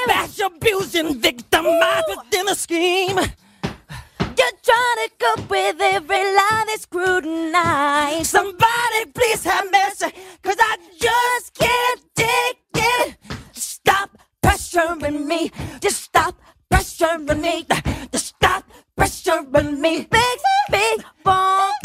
bash, abusing, victimized within a scheme. You're trying to cope with every lie they scrutinize. Somebody please have mercy, cause I just can't take it. Stop pressuring me. Just stop pressuring me. Just stop pressuring me. Big, big, bong.